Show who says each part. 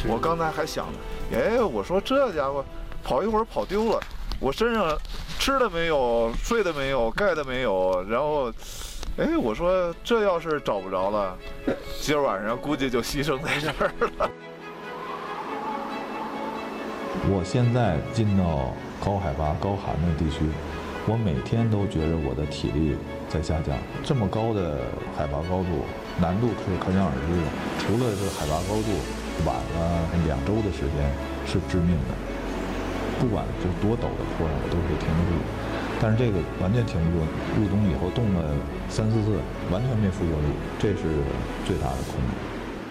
Speaker 1: 我刚才还想呢，哎，我说这家伙跑一会儿跑丢了，我身上吃的没有，睡的没有，盖的没有，然后，哎，我说这要是找不着了，今儿晚上估计就牺牲在这儿了。
Speaker 2: 我现在进到高海拔、高寒的地区，我每天都觉着我的体力在下降。这么高的海拔高度，难度是可想而知的。除了是海拔高度晚了2周的时间是致命的，不管就多陡的坡上，我都是停不住。但是这个完全停不住，入冬以后冻了3、4次，完全没复原力，这是最大的困难。